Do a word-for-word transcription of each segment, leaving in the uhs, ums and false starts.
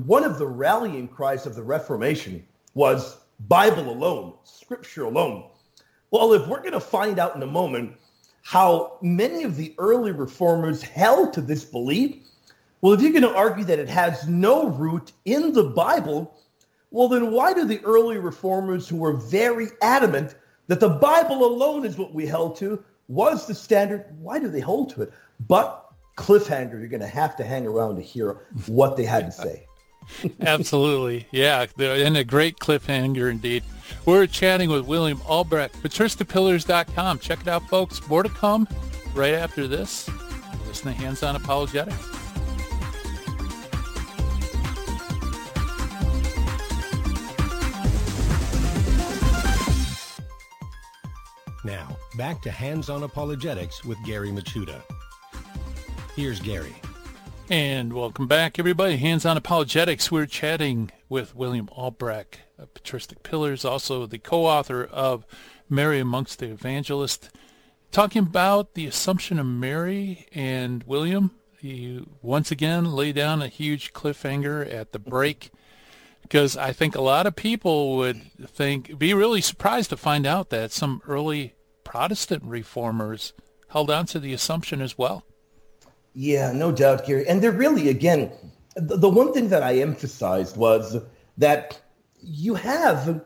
one of the rallying cries of the Reformation was Bible alone, Scripture alone. Well, if we're going to find out in a moment how many of the early reformers held to this belief, well, if you're going to argue that it has no root in the Bible, well, then why do the early reformers who were very adamant that the Bible alone is what we held to, was the standard, why do they hold to it? But cliffhanger, you're going to have to hang around to hear what they had to say. Absolutely. Yeah, and a great cliffhanger indeed. We're chatting with William Albrecht, patristic pillars dot com. Check it out, folks. More to come right after this. Listen to Hands-On Apologetics. Now, back to Hands-On Apologetics with Gary Michuta. Here's Gary. And welcome back, everybody. Hands-On Apologetics. We're chatting with William Albrecht, of Patristic Pillars, also the co-author of Mary Amongst the Evangelists, talking about the Assumption of Mary. And William, you once again lay down a huge cliffhanger at the break, because I think a lot of people would think, be really surprised to find out that some early Protestant reformers held on to the Assumption as well. Yeah, no doubt, Gary. And they're really, again, the, the one thing that I emphasized was that you have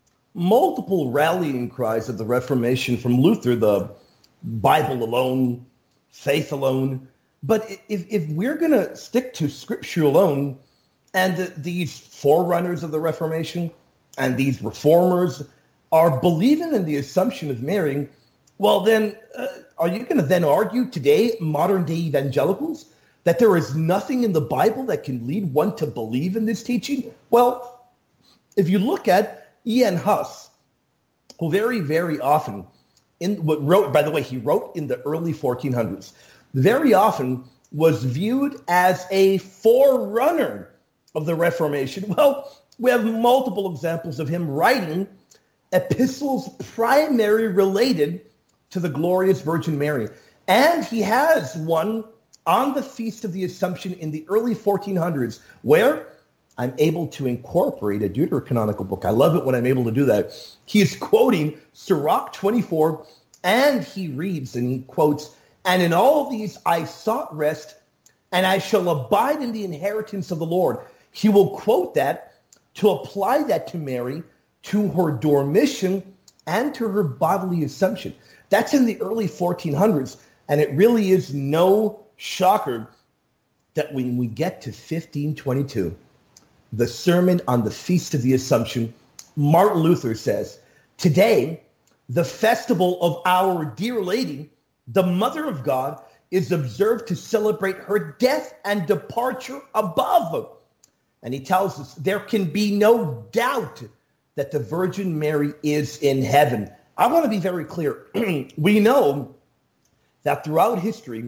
multiple rallying cries of the Reformation from Luther, the Bible alone, faith alone. But if, if we're going to stick to Scripture alone, and the, these forerunners of the Reformation and these reformers are believing in the Assumption of Mary, well, then uh, are you going to then argue today, modern-day evangelicals, that there is nothing in the Bible that can lead one to believe in this teaching? Well, if you look at Ian Huss, who very, very often, in what wrote, by the way, he wrote in the early fourteen hundreds, very often was viewed as a forerunner of the Reformation. Well, we have multiple examples of him writing epistles primarily related to the glorious Virgin Mary. And he has one on the Feast of the Assumption in the early fourteen hundreds, where I'm able to incorporate a deuterocanonical book. I love it when I'm able to do that. He is quoting Sirach twenty-four, and he reads, and he quotes, "And in all these I sought rest, and I shall abide in the inheritance of the Lord." He will quote that to apply that to Mary, to her dormition, and to her bodily assumption. That's in the early fourteen hundreds, and it really is no shocker that when we get to fifteen twenty-two, the sermon on the Feast of the Assumption, Martin Luther says, "Today, the festival of our dear Lady, the Mother of God, is observed to celebrate her death and departure above." And he tells us there can be no doubt that the Virgin Mary is in heaven. I want to be very clear. We know that throughout history,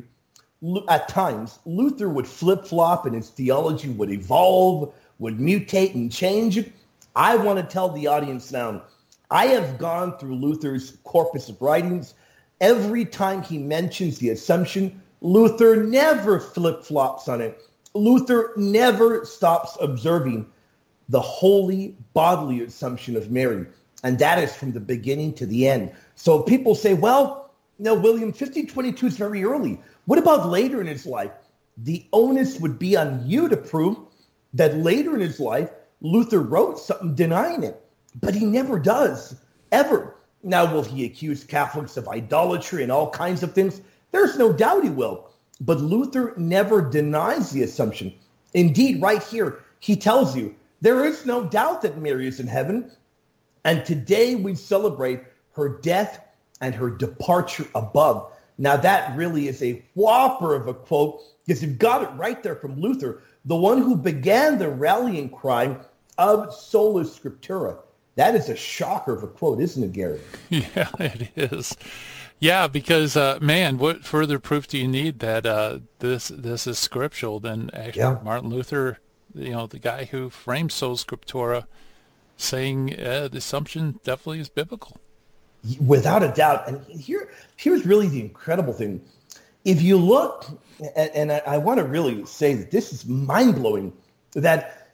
at times, Luther would flip-flop and his theology would evolve, would mutate and change. I want to tell the audience now, I have gone through Luther's corpus of writings. Every time he mentions the Assumption, Luther never flip-flops on it. Luther never stops observing the holy bodily Assumption of Mary. And that is from the beginning to the end. So people say, well, no, William, fifteen twenty-two is very early. What about later in his life? The onus would be on you to prove that later in his life, Luther wrote something denying it. But he never does, ever. Now, will he accuse Catholics of idolatry and all kinds of things? There's no doubt he will. But Luther never denies the Assumption. Indeed, right here, he tells you, there is no doubt that Mary is in heaven. And today we celebrate her death and her departure above. Now, that really is a whopper of a quote, because you've got it right there from Luther, the one who began the rallying cry of Sola Scriptura. That is a shocker of a quote, isn't it, Gary? Yeah, it is. Yeah, because, uh, man, what further proof do you need that uh, this this is scriptural than actually yeah. Martin Luther, you know, the guy who framed Sola Scriptura, saying uh, the Assumption definitely is biblical. Without a doubt. And here, here's really the incredible thing. If you look, and, and I, I want to really say that this is mind-blowing, that